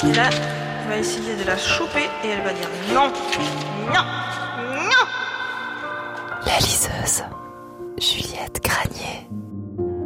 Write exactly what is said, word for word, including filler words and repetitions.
Et là, il va essayer de la choper et elle va dire non, non, non. La liseuse, Juliette Granier.